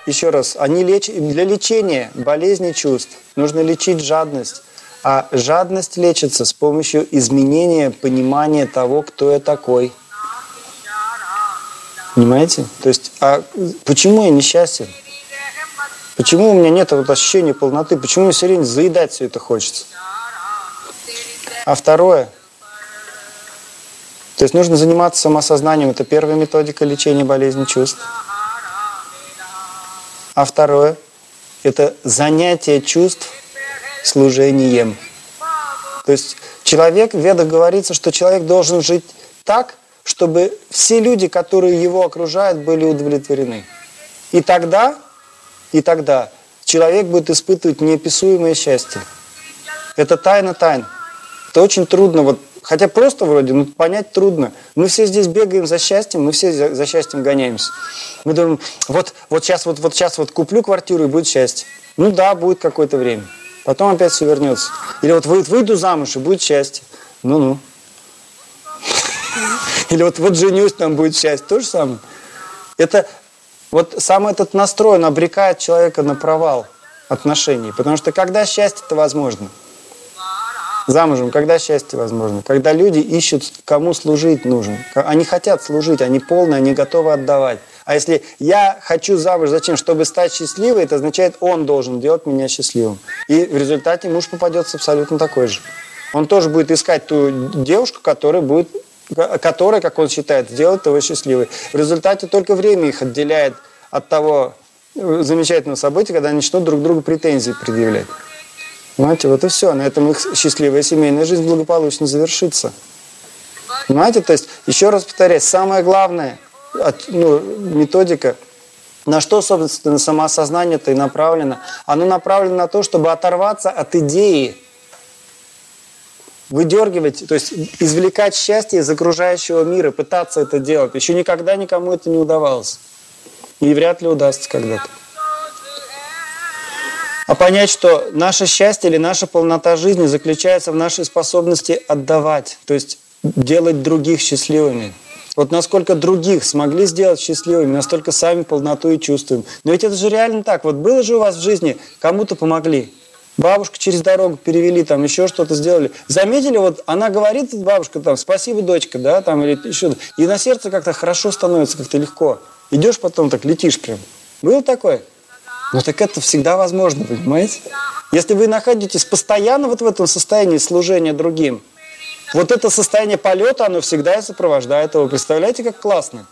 еще раз, для лечения болезни чувств нужно лечить жадность. А жадность лечится с помощью изменения понимания того, кто я такой. Понимаете? То есть, а почему я несчастен? Почему у меня нет вот ощущения полноты? Почему мне все время заедать все это хочется? А второе, то есть нужно заниматься самоосознанием. Это первая методика лечения болезни чувств. А второе, это занятие чувств служением. То есть человек, в Ведах говорится, что человек должен жить так, чтобы все люди, которые его окружают, были удовлетворены. И тогда человек будет испытывать неописуемое счастье. Это тайна тайн. Это очень трудно, хотя просто вроде, понять трудно. Мы все здесь бегаем за счастьем, мы все за счастьем гоняемся. Мы думаем, вот сейчас куплю квартиру и будет счастье. Ну да, будет какое-то время. Потом опять все вернется. Или выйду замуж и будет счастье. Ну-ну. Или вот женюсь, там будет счастье. То же самое. Это сам этот настрой, он обрекает человека на провал отношений. Потому что когда счастье-то возможно? Замужем, когда счастье возможно? Когда люди ищут, кому служить нужен. Они хотят служить, они полные, они готовы отдавать. А если я хочу замуж, зачем? Чтобы стать счастливой, это означает, он должен делать меня счастливым. И в результате муж попадется абсолютно такой же. Он тоже будет искать ту девушку, которая, как он считает, сделает его счастливой. В результате только время их отделяет от того замечательного события, когда они начнут друг другу претензии предъявлять. Понимаете, вот и все. На этом их счастливая семейная жизнь благополучно завершится. Понимаете, то есть, еще раз повторяю, самое главное, методика, на что, собственно, самоосознание-то и направлено? Оно направлено на то, чтобы оторваться от идеи, выдергивать, то есть извлекать счастье из окружающего мира, пытаться это делать. Еще никогда никому это не удавалось. И вряд ли удастся когда-то. А понять, что наше счастье или наша полнота жизни заключается в нашей способности отдавать, то есть делать других счастливыми. Вот насколько других смогли сделать счастливыми, настолько сами полноту и чувствуем. Но ведь это же реально так. Вот было же у вас в жизни, кому-то помогли. Бабушку через дорогу перевели, там еще что-то сделали. Заметили, она говорит, бабушка, там, спасибо, дочка, да, там, или еще. И на сердце как-то хорошо становится, как-то легко. Идешь потом, так летишь прям. Было такое? Ну так это всегда возможно, понимаете? Если вы находитесь постоянно в этом состоянии служения другим, вот это состояние полета, оно всегда и сопровождает его. Представляете, как классно?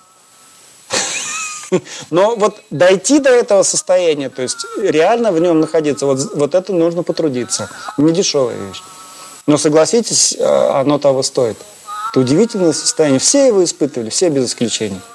Но дойти до этого состояния, то есть реально в нем находиться, вот это нужно потрудиться. Не дешевая вещь. Но согласитесь, оно того стоит. Это удивительное состояние. Все его испытывали, все без исключения.